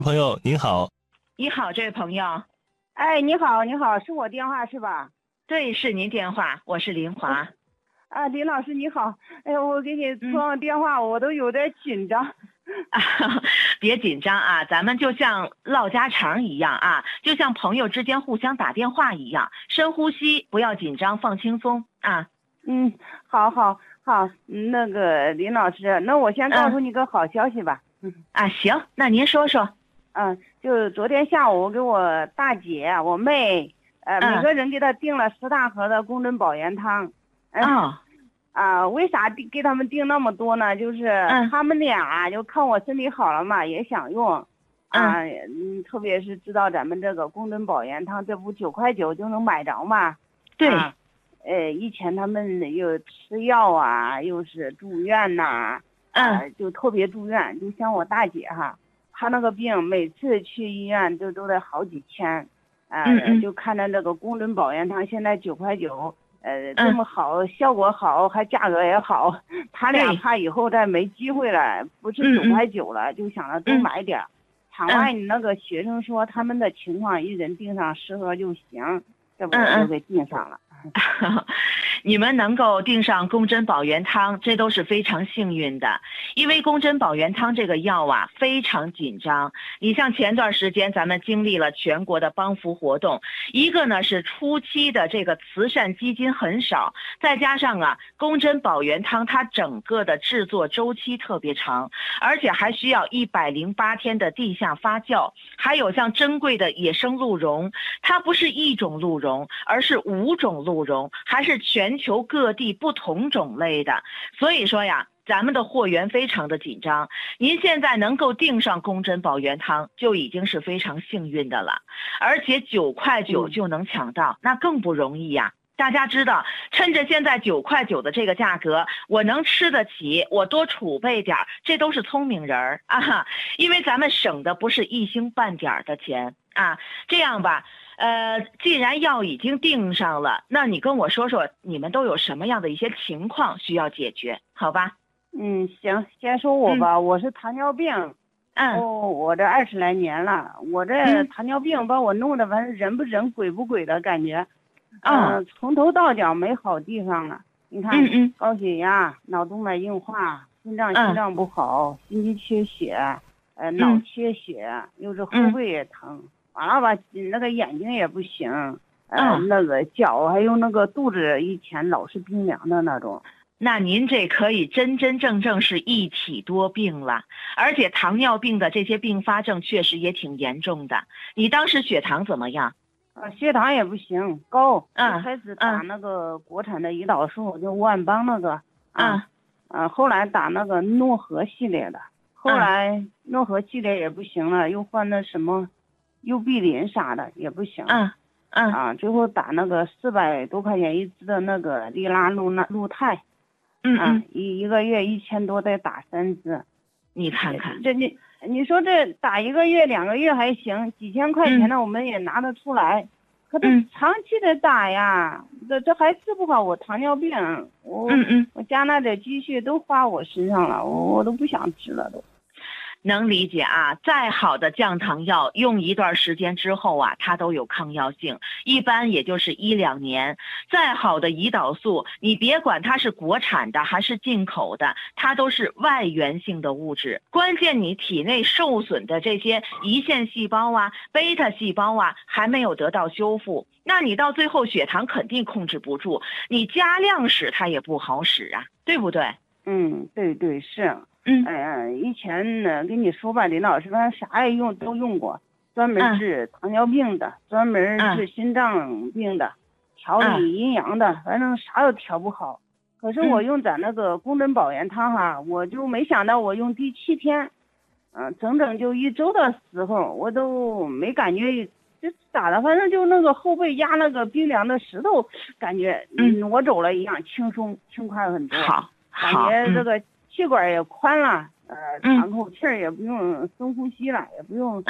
朋友您好。 你好，这位朋友。 哎，你好，你好，是我电话是吧？ 对，是您电话，我是林华。 啊，林老师你好。哎呀，我给你通电话，我都有点紧张。 别紧张啊，咱们就像唠家常一样啊，就像朋友之间互相打电话一样，深呼吸，不要紧张，放轻松啊。 好好好，那个林老师，那我先告诉你个好消息吧。 行，那您说说。 就昨天下午我给我大姐、我妹，每个人给她订了10大盒的公针保元汤。为啥给他们订那么多呢？就是他们俩就看我身体好了嘛，也想用。特别是知道咱们这个公针保元汤，这不9块9就能买着嘛？ 对。 以前他们又吃药啊，又是住院呐，就特别住院。就像我大姐哈，她那个病每次去医院都得好几千。就看着这个公针保元汤现在9块9。这么好，效果好，还价格也好，他俩怕以后再没机会了，不是9块9了，就想着多买点。场外你那个学生说他们的情况，一人订上10盒就行，这不我就给订上了。 你们能够订上公针保元汤，这都是非常幸运的，因为公针保元汤这个药啊非常紧张。你像前段时间咱们经历了全国的帮扶活动，一个呢是初期的这个慈善基金很少，再加上公针保元汤它整个的制作周期特别长，而且还需要108天的地下发酵，还有像珍贵的野生鹿茸，它不是一种鹿茸，而是5种鹿茸，还是全球各地不同种类的。所以说呀，咱们的货源非常的紧张，您现在能够订上公针保元汤就已经是非常幸运的了，而且9块9就能抢到，那更不容易呀。大家知道，趁着现在9块9的这个价格，我能吃得起，我多储备点，这都是聪明人啊。因为咱们省的不是一星半点的钱啊。这样吧，既然药已经订上了，那你跟我说说你们都有什么样的一些情况需要解决，好吧？ 行，先说我吧，我是糖尿病。我这20来年了，我这糖尿病把我弄得反正人不人鬼不鬼的感觉。从头到脚没好地方了。你看，高血压、脑动脉硬化、心脏不好、心肌缺血，脑缺血，又是后背也疼，完了吧，那个眼睛也不行，那个脚还有那个肚子以前老是冰凉的那种。 那您这可以真真正正是一体多病了，而且糖尿病的这些并发症确实也挺严重的。你当时血糖怎么样？ 血糖也不行，高。开始打那个国产的胰岛素，就万邦那个。后来打那个诺和系列的，后来诺和系列也不行了，又换那什么优必林啥的也不行。最后打那个400多块钱一支的那个利拉路泰。一个月1000多，再打3支。 你看看， 你说这打1个月2个月还行，几千块钱的我们也拿得出来。可这长期的打呀，这还治不好我糖尿病。我家那点积蓄都花我身上了，我都不想吃了都。 能理解啊，再好的降糖药用一段时间之后它都有抗药性，一般也就是1、2年。再好的胰岛素，你别管它是国产的还是进口的，它都是外源性的物质。关键你体内受损的这些胰腺细胞贝塔细胞还没有得到修复，那你到最后血糖肯定控制不住，你加量使它也不好使啊，对不对？ 对是。以前呢跟你说吧，林老师，反正啥也都用过，专门治糖尿病的，专门治心脏病的，调理阴阳的，反正啥都调不好。可是我用咱那个公针保元汤我就没想到我用第7天，整整就1周的时候，我都没感觉，就咋的，反正就那个后背压那个冰凉的石头，感觉挪走了一样，轻松轻快很多。感觉这个气管也宽了，喘口气儿也不用深呼吸了，也不用打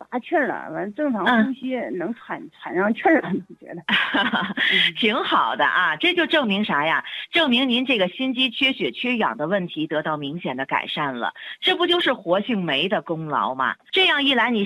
岔气儿了，完正常呼吸能喘上气儿了，觉得挺好的啊。这就证明啥呀？证明您这个心肌缺血缺氧的问题得到明显的改善了，这不就是活性酶的功劳吗？这样一来，你